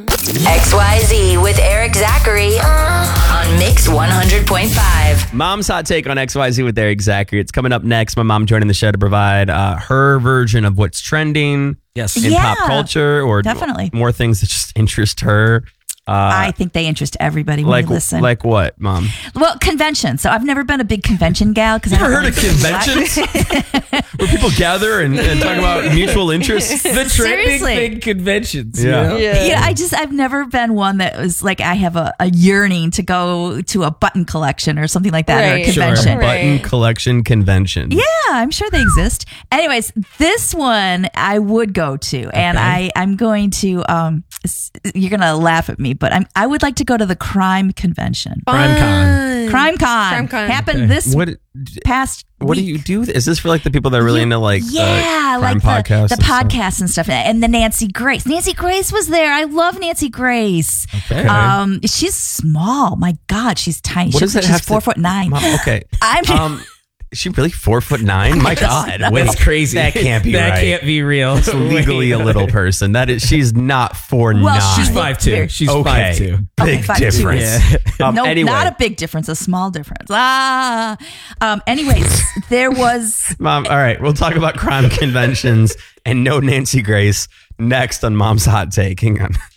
XYZ with Eric Zachary on Mix 100.5. Mom's hot take on XYZ with Eric Zachary. It's coming up next. My mom joining the show to provide her version of what's trending in pop culture, or definitely more things that just interest her. I think they interest everybody when you listen. Like what, Mom? Well, conventions. So I've never been a big convention gal. You ever heard of conventions? Where people gather and talk about mutual interests? The trending big conventions. Yeah. I've never been one that was like, I have a yearning to go to a button collection or something like that, or a convention. Sure. Button collection convention. Yeah, I'm sure they exist. Anyways, this one I would go to, and I'm going to, you're going to laugh at me, but I would like to go to the crime convention. Crime Con. Happened this past What week. do you do? Is this for like the people that are really into like crime like podcasts? The podcasts and stuff. And the Nancy Grace. Nancy Grace was there. I love Nancy Grace. Okay. She's small. My God, she's tiny. What does that have She's 4'9". Mom, okay. Is she really 4'9"? My God, That's crazy. That can't be That right. can't be real. It's legally a little person. That is, she's not 4'9". Well, She's 5'2". She's 5'2". Big 5'2". difference. No, anyway. not a big difference, a small difference. Anyways, there was... Mom, all right, we'll talk about crime conventions and no Nancy Grace next on Mom's Hot Take. Hang on.